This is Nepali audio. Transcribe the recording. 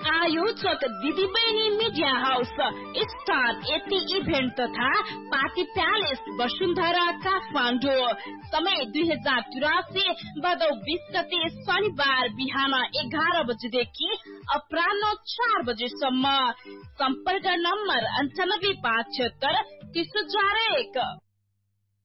आयोजक दिदीबहिनी media house, star eighty event तथा पार्टी प्यालेस वसुन्धरा काठमाडौँ। समय 2084 भदौ 20 गते शनिबार बिहान 11 बजेदेखि अपराह्न 4 बजेसम्म। सम्पर्क नम्बर 9576 3001।